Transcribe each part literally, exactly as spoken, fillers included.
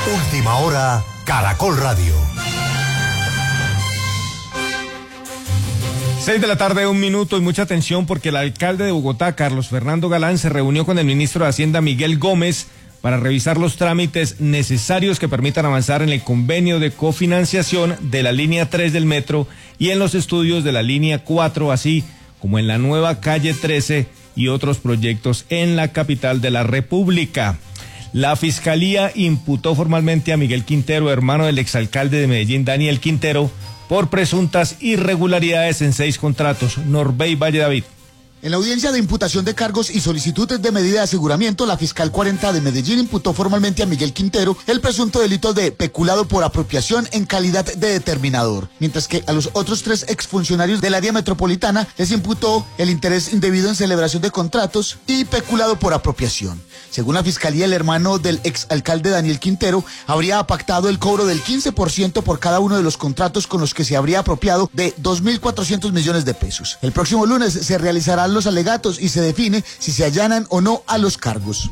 Última hora, Caracol Radio. Seis de la tarde, un minuto y mucha atención porque el alcalde de Bogotá, Carlos Fernando Galán, se reunió con el ministro de Hacienda, Miguel Gómez, para revisar los trámites necesarios que permitan avanzar en el convenio de cofinanciación de la línea tres del metro y en los estudios de la línea cuatro, así como en la nueva calle trece y otros proyectos en la capital de la República. La Fiscalía imputó formalmente a Miguel Quintero, hermano del exalcalde de Medellín, Daniel Quintero, por presuntas irregularidades en seis contratos. Norbey Valle David. En la audiencia de imputación de cargos y solicitudes de medida de aseguramiento, la fiscal cuarenta de Medellín imputó formalmente a Miguel Quintero el presunto delito de peculado por apropiación en calidad de determinador, mientras que a los otros tres exfuncionarios del área metropolitana les imputó el interés indebido en celebración de contratos y peculado por apropiación. Según la fiscalía, el hermano del exalcalde Daniel Quintero habría pactado el cobro del quince por ciento por cada uno de los contratos con los que se habría apropiado de dos mil cuatrocientos millones de pesos. El próximo lunes se realizarán los alegatos y se define si se allanan o no a los cargos.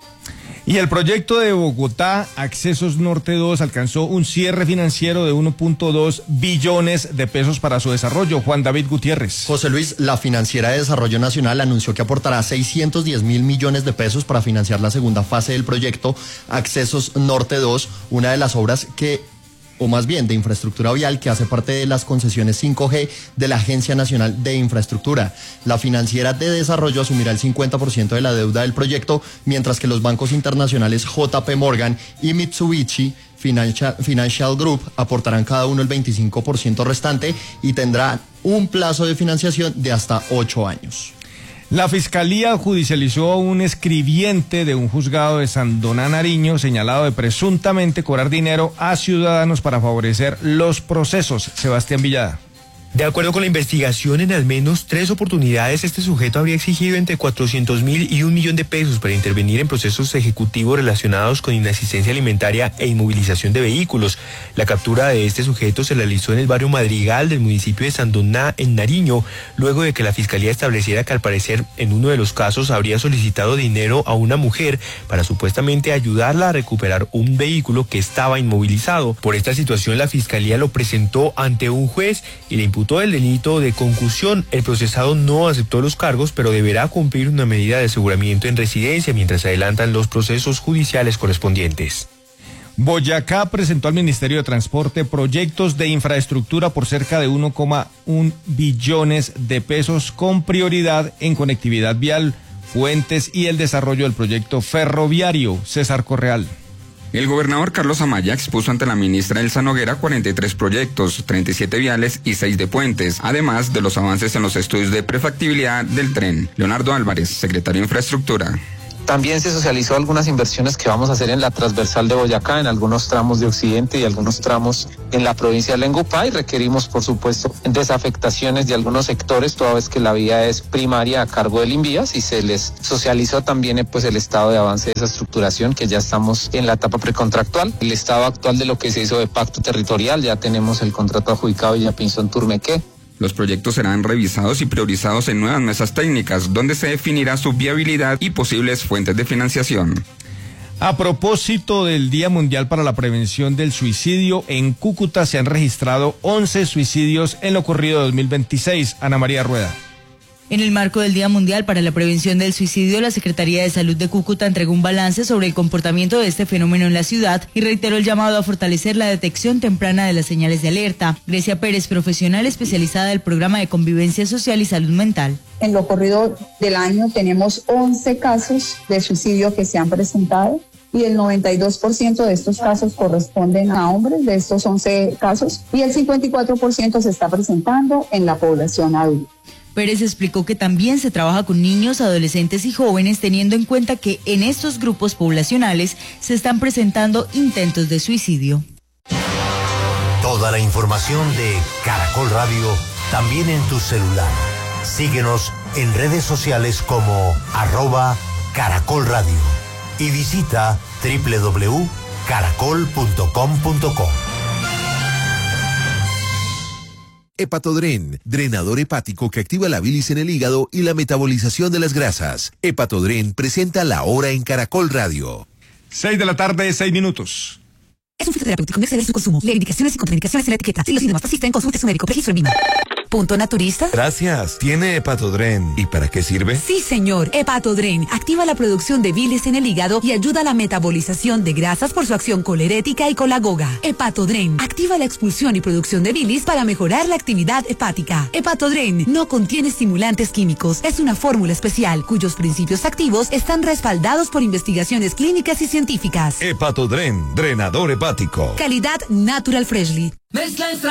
Y el proyecto de Bogotá, Accesos Norte dos, alcanzó un cierre financiero de uno punto dos billones de pesos para su desarrollo. Juan David Gutiérrez. José Luis, la Financiera de Desarrollo Nacional anunció que aportará seiscientos diez mil millones de pesos para financiar la segunda fase del proyecto Accesos Norte dos, una de las obras que o más bien de infraestructura vial que hace parte de las concesiones cinco G de la Agencia Nacional de Infraestructura. La Financiera de Desarrollo asumirá el cincuenta por ciento de la deuda del proyecto, mientras que los bancos internacionales J P Morgan y Mitsubishi Financial, Financial Group aportarán cada uno el veinticinco por ciento restante y tendrán un plazo de financiación de hasta ocho años. La Fiscalía judicializó un escribiente de un juzgado de Sandoná, Nariño, señalado de presuntamente cobrar dinero a ciudadanos para favorecer los procesos. Sebastián Villada. De acuerdo con la investigación, en al menos tres oportunidades este sujeto habría exigido entre cuatrocientos mil y un millón de pesos para intervenir en procesos ejecutivos relacionados con inasistencia alimentaria e inmovilización de vehículos. La captura de este sujeto se realizó en el barrio Madrigal del municipio de Sandoná, en Nariño, luego de que la Fiscalía estableciera que al parecer en uno de los casos habría solicitado dinero a una mujer para supuestamente ayudarla a recuperar un vehículo que estaba inmovilizado. Por esta situación, la Fiscalía lo presentó ante un juez y le imputó el delito de concusión. El procesado no aceptó los cargos, pero deberá cumplir una medida de aseguramiento en residencia mientras se adelantan los procesos judiciales correspondientes. Boyacá presentó al Ministerio de Transporte proyectos de infraestructura por cerca de uno coma uno billones de pesos con prioridad en conectividad vial, puentes y el desarrollo del proyecto ferroviario. César Correal. El gobernador Carlos Amaya expuso ante la ministra Elsa Noguera cuarenta y tres proyectos, treinta y siete viales y seis de puentes, además de los avances en los estudios de prefactibilidad del tren. Leonardo Álvarez, secretario de Infraestructura. También se socializó algunas inversiones que vamos a hacer en la transversal de Boyacá, en algunos tramos de Occidente y algunos tramos en la provincia de Lengupá, y requerimos, por supuesto, desafectaciones de algunos sectores, toda vez que la vía es primaria a cargo del Invías, y se les socializó también pues el estado de avance de esa estructuración, que ya estamos en la etapa precontractual. El estado actual de lo que se hizo de pacto territorial, ya tenemos el contrato adjudicado Villapinzón-Turmequé. Los proyectos serán revisados y priorizados en nuevas mesas técnicas, donde se definirá su viabilidad y posibles fuentes de financiación. A propósito del Día Mundial para la Prevención del Suicidio, en Cúcuta se han registrado once suicidios en lo corrido de dos mil veintiséis. Ana María Rueda. En el marco del Día Mundial para la Prevención del Suicidio, la Secretaría de Salud de Cúcuta entregó un balance sobre el comportamiento de este fenómeno en la ciudad y reiteró el llamado a fortalecer la detección temprana de las señales de alerta. Grecia Pérez, profesional especializada del Programa de Convivencia Social y Salud Mental. En lo corrido del año tenemos once casos de suicidio que se han presentado, y el noventa y dos por ciento de estos casos corresponden a hombres, de estos once casos, y el cincuenta y cuatro por ciento se está presentando en la población adulta. Pérez explicó que también se trabaja con niños, adolescentes y jóvenes, teniendo en cuenta que en estos grupos poblacionales se están presentando intentos de suicidio. Toda la información de Caracol Radio también en tu celular. Síguenos en redes sociales como arroba Caracol Radio y visita doble u doble u doble u punto caracol punto com punto co. Hepatodren, drenador hepático que activa la bilis en el hígado y la metabolización de las grasas. Hepatodren presenta La Hora en Caracol Radio. Seis de la tarde, seis minutos. Es un fitoterapéutico, no exceder su consumo. Lee indicaciones y contraindicaciones en la etiqueta. Si los síntomas persisten, consulte su médico. Registro en Vima. ¿Punto naturista? Gracias. ¿Tiene Hepatodren? ¿Y para qué sirve? Sí, señor. Hepatodren activa la producción de bilis en el hígado y ayuda a la metabolización de grasas por su acción colerética y colagoga. Hepatodren activa la expulsión y producción de bilis para mejorar la actividad hepática. Hepatodren no contiene estimulantes químicos. Es una fórmula especial cuyos principios activos están respaldados por investigaciones clínicas y científicas. Hepatodren, drenador hepático. Calidad Natural Freshly. Mezcla extra